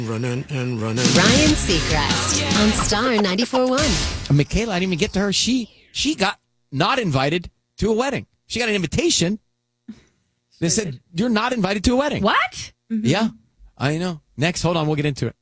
Running. Ryan Seacrest on Star 94.1. Michaela, I didn't even get to her. She got not invited to a wedding. She got an invitation. They said, you're not invited to a wedding. What? Yeah, I know. Next, hold on. We'll get into it.